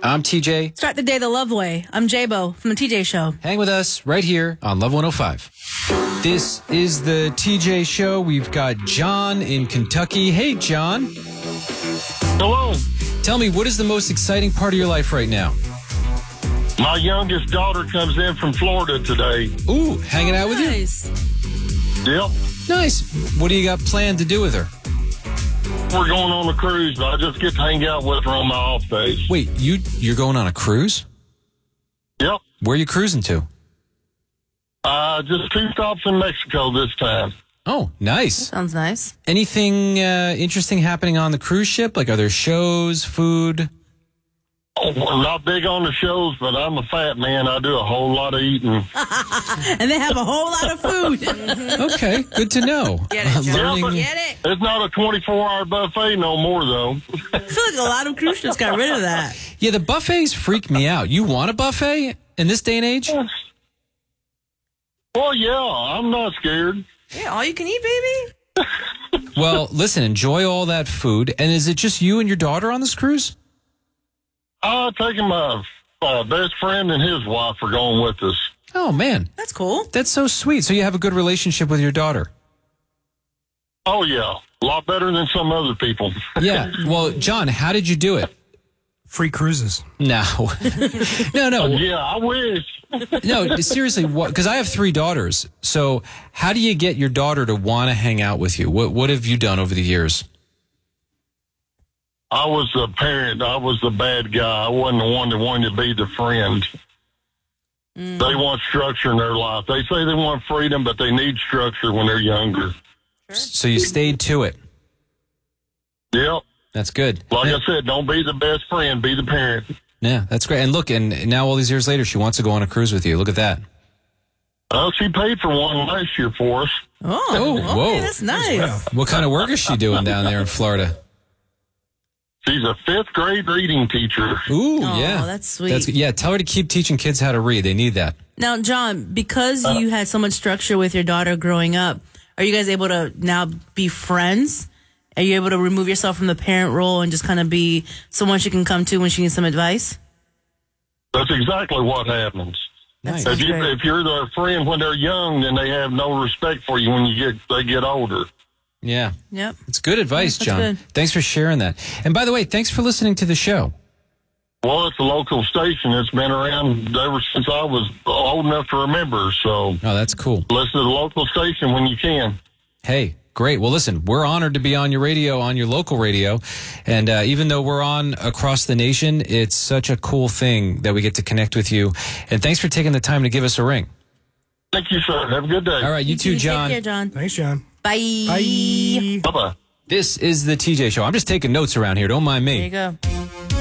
I'm TJ. Start the day the love way. I'm J-Bo from the TJ Show. Hang with us right here on Love 105. This is the TJ Show. We've got John in Kentucky. Hey, John. Hello. Tell me, what is the most exciting part of your life right now? My youngest daughter comes in from Florida today. Ooh, hanging out with you? Nice. Yep. Nice. What do you got planned to do with her? We're going on a cruise, but I just get to hang out with her on my off days. Wait, you're going on a cruise? Yep. Where are you cruising to? Just 2 stops in Mexico this time. Oh, nice. Sounds nice. Anything interesting happening on the cruise ship? Like, are there shows, food? Oh, I'm not big on the shows, but I'm a fat man. I do a whole lot of eating. And they have a whole lot of food. Okay, good to know. Get it, John. Learning- Get it. It's not a 24-hour buffet no more, though. I feel like a lot of cruise ships got rid of that. Yeah, the buffets freak me out. You want a buffet in this day and age? Well, yeah, I'm not scared. Yeah, all you can eat, baby. Well, listen, enjoy all that food. And is it just you and your daughter on this cruise? Taking my best friend and his wife are going with us. Oh, man. That's cool. That's so sweet. So you have a good relationship with your daughter. Oh, yeah. A lot better than some other people. Yeah. Well, John, how did you do it? Free cruises. No. No. Yeah, I wish. No, seriously, because I have 3 daughters. So how do you get your daughter to want to hang out with you? What have you done over the years? I was the parent. I was the bad guy. I wasn't the one that wanted to be the friend. They want structure in their life. They say they want freedom, but they need structure when they're younger. So you stayed to it. Yep. That's good. Like Yeah. I said, don't be the best friend. Be the parent. Yeah, that's great. And look, and now all these years later, she wants to go on a cruise with you. Look at that. Oh, she paid for one last year for us. Oh, okay, whoa. that's nice. What kind of work is she doing down there in Florida? She's a 5th grade reading teacher. Ooh, Oh, yeah. that's sweet. Yeah, tell her to keep teaching kids how to read. They need that. Now, John, because you had so much structure with your daughter growing up, are you guys able to now be friends? Are you able to remove yourself from the parent role and just kind of be someone she can come to when she needs some advice? That's exactly what happens. Nice. That's great. If you're their friend when they're young, then they have no respect for you when they get older. Yeah. Yep. It's good advice, That's John. good. Thanks for sharing that. And by the way, thanks for listening to the show. Well, it's a local station. It's been around ever since I was old enough to remember. So Oh, that's cool. listen to the local station when you can. Hey, great. Well, listen, we're honored to be on your radio, on your local radio. And even though we're on across the nation, it's such a cool thing that we get to connect with you. And thanks for taking the time to give us a ring. Thank you, sir. Have a good day. All right, you too, John. Take care, John. Thanks, John. Bye. Bye. Bye-bye. This is the TJ Show. I'm just taking notes around here. Don't mind me. There you go.